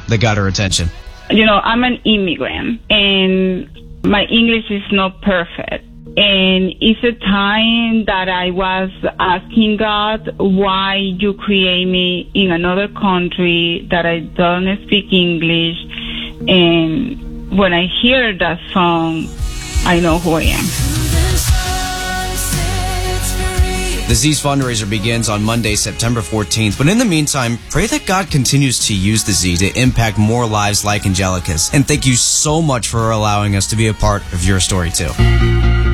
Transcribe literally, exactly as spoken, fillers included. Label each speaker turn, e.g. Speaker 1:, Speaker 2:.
Speaker 1: that got her attention?
Speaker 2: You know, I'm an immigrant, and my English is not perfect. And it's a time that I was asking God, why you create me in another country that I don't speak English. And when I hear that song, I know who I am.
Speaker 1: The Z's fundraiser begins on Monday, September fourteenth, but in the meantime, pray that God continues to use the Z to impact more lives like Angelica's. And thank you so much for allowing us to be a part of your story, too.